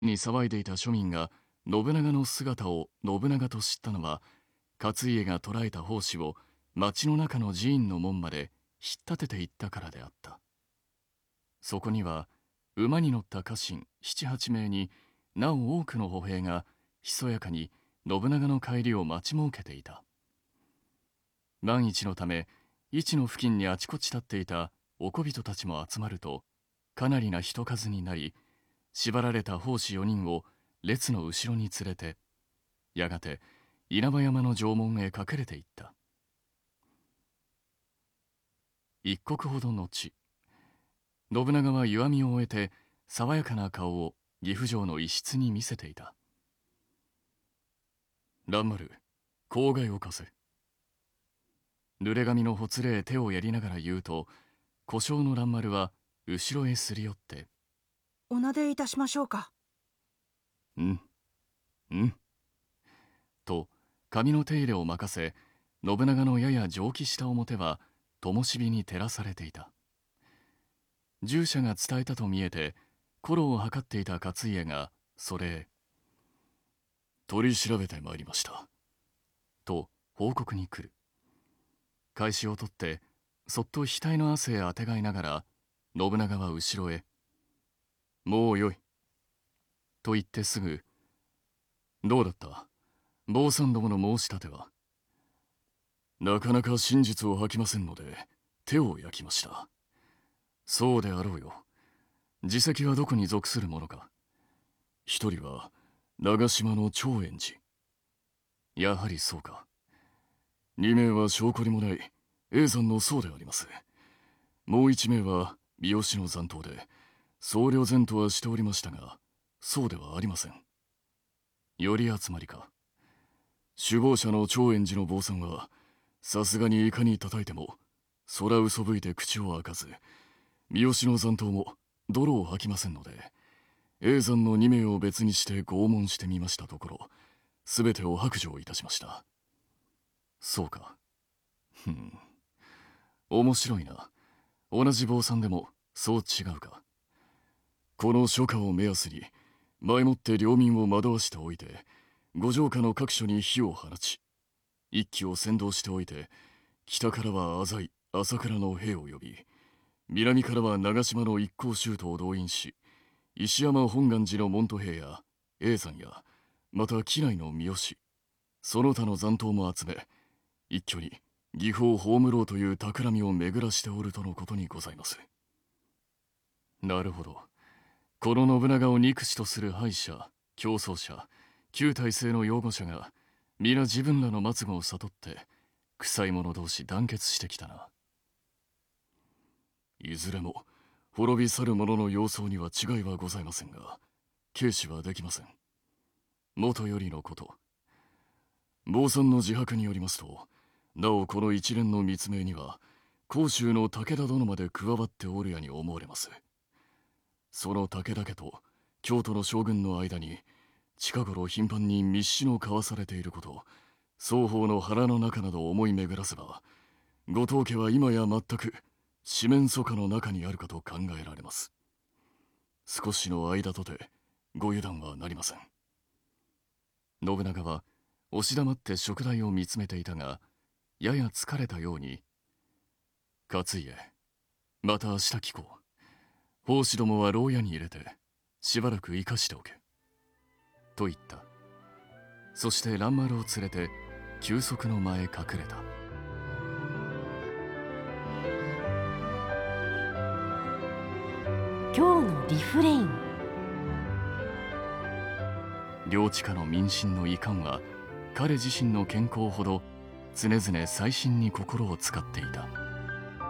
に騒いでいた庶民が信長の姿を信長と知ったのは、勝家が捕らえた胞子を町の中の寺院の門まで引っ立てていったからであった。そこには馬に乗った家臣7、8名になお多くの歩兵がひそやかに信長の帰りを待ち設けていた。万一のため市の付近にあちこち立っていたおこびとたちも集まると、かなりな人数になり、縛られた砲士4人を列の後ろに連れて、やがて稲葉山の城門へ隠れていった。一刻ほど後、信長は湯あみを終えて爽やかな顔を岐阜城の一室に見せていた。蘭丸、口外を貸せ。濡れ髪のほつれへ手をやりながら言うと、小姓の蘭丸は後ろへすり寄って、 おなでいたしましょうか。 うん、うん。と、髪の手入れを任せ、信長のやや蒸気した表は、灯火に照らされていた。従者が伝えたと見えて、コロを測っていた勝家が、それへ、取り調べてまいりました。と、報告に来る。返しを取って、そっと額の汗へあてがいながら、信長は後ろへ、もうよい。と言ってすぐ、どうだった坊さんどもの申し立ては。なかなか真実を吐きませんので、手を焼きました。そうであろうよ。自責はどこに属するものか。一人は、長島の長円寺。やはりそうか。二名は証拠にもない、叡山の僧であります。もう一名は、三好の残党で、僧侶前とはしておりましたが、そうではありません。より集まりか。首謀者の長円寺の坊さんは、さすがにいかに叩いても、空嘘吹いて口を開かず、三好の残党も泥を吐きませんので、叡山の2名を別にして拷問してみましたところ、すべてを白状いたしました。そうか。面白いな。同じ坊さんでもそう違うか。この初夏を目安に、前もって領民を惑わしておいて、五条下の各所に火を放ち、一騎を先導しておいて、北からは浅井、朝倉の兵を呼び、南からは長島の一行衆とを動員し、石山本願寺の門徒兵や叡山や、また畿内の三好、その他の残党も集め、一挙に岐阜を葬ろうという企みを巡らしておるとのことにございます。なるほど。この信長を憎しとする敗者、競争者、旧体制の擁護者が、皆自分らの末後を悟って、臭い者同士団結してきたな。いずれも、滅び去る者の様相には違いはございませんが、軽視はできません。もとよりのこと。坊さんの自白によりますと、なおこの一連の密命には、甲州の武田殿まで加わっておるやに思われます。その武田家と京都の将軍の間に、近頃頻繁に密使の交わされていること、双方の腹の中など思い巡らせば、後藤家は今や全く四面楚歌の中にあるかと考えられます。少しの間とてご油断はなりません。信長は押し黙って燭台を見つめていたが、やや疲れたように、勝家、また明日聞こう。法師どもは牢屋に入れて、しばらく生かしておけ。と言った。そして蘭丸を連れて、休息の間へ隠れた。 今日のリフレイン。 領地下の民心の遺憾は、彼自身の健康ほど常々細心に心を使っていた。